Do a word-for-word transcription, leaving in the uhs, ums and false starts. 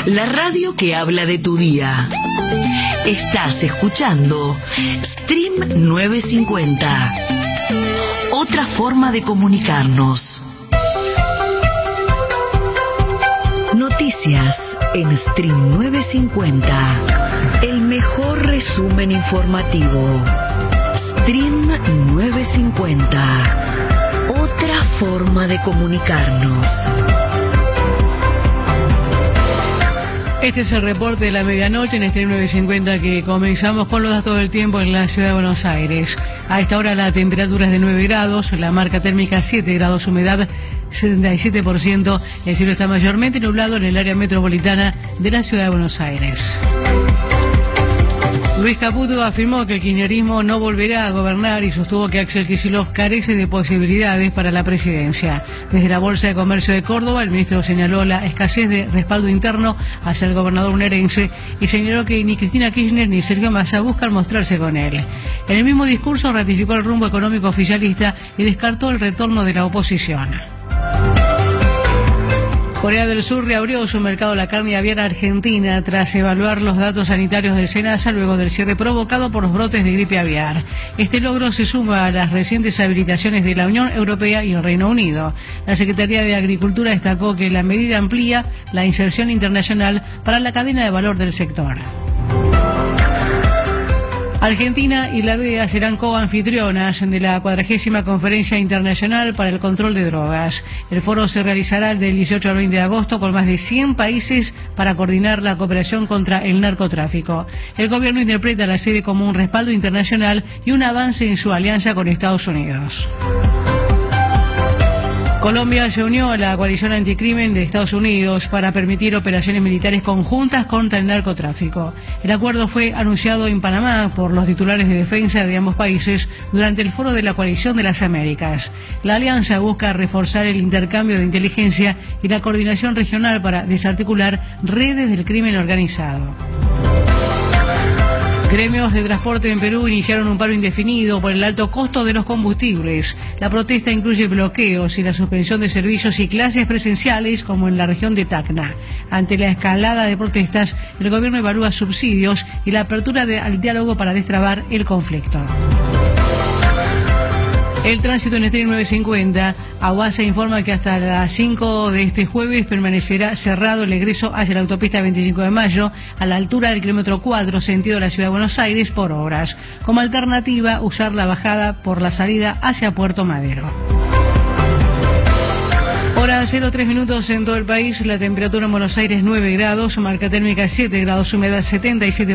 La radio que habla de tu día. Estás escuchando Stream novecientos cincuenta. Otra forma de comunicarnos. Noticias en Stream novecientos cincuenta. El mejor resumen informativo. Stream novecientos cincuenta. Otra forma de comunicarnos. Este es el reporte de la medianoche en Stream novecientos cincuenta, que comenzamos con los datos del tiempo en la ciudad de Buenos Aires. A esta hora la temperatura es de nueve grados, la marca térmica siete grados, humedad setenta y siete por ciento. El cielo está mayormente nublado en el área metropolitana de la ciudad de Buenos Aires. Luis Caputo afirmó que el kirchnerismo no volverá a gobernar y sostuvo que Axel Kicillof carece de posibilidades para la presidencia. Desde la Bolsa de Comercio de Córdoba, el ministro señaló la escasez de respaldo interno hacia el gobernador bonaerense y señaló que ni Cristina Kirchner ni Sergio Massa buscan mostrarse con él. En el mismo discurso ratificó el rumbo económico oficialista y descartó el retorno de la oposición. Corea del Sur reabrió su mercado de la carne aviar argentina tras evaluar los datos sanitarios del SENASA luego del cierre provocado por los brotes de gripe aviar. Este logro se suma a las recientes habilitaciones de la Unión Europea y el Reino Unido. La Secretaría de Agricultura destacó que la medida amplía la inserción internacional para la cadena de valor del sector. Argentina y la D E A serán coanfitrionas de la cuadragésima Conferencia Internacional para el Control de Drogas. El foro se realizará del dieciocho al veinte de agosto con más de cien países para coordinar la cooperación contra el narcotráfico. El gobierno interpreta la sede como un respaldo internacional y un avance en su alianza con Estados Unidos. Colombia se unió a la coalición anticrimen de Estados Unidos para permitir operaciones militares conjuntas contra el narcotráfico. El acuerdo fue anunciado en Panamá por los titulares de defensa de ambos países durante el foro de la Coalición de las Américas. La alianza busca reforzar el intercambio de inteligencia y la coordinación regional para desarticular redes del crimen organizado. Gremios de transporte en Perú iniciaron un paro indefinido por el alto costo de los combustibles. La protesta incluye bloqueos y la suspensión de servicios y clases presenciales, como en la región de Tacna. Ante la escalada de protestas, el gobierno evalúa subsidios y la apertura de, al diálogo para destrabar el conflicto. El tránsito en Stream novecientos cincuenta, Aguasa informa que hasta las cinco de este jueves permanecerá cerrado el egreso hacia la autopista veinticinco de mayo a la altura del kilómetro cuatro, sentido la ciudad de Buenos Aires, por obras. Como alternativa, usar la bajada por la salida hacia Puerto Madero. Hora cero tres minutos en todo el país, la temperatura en Buenos Aires nueve grados, marca térmica siete grados, humedad setenta y siete por ciento.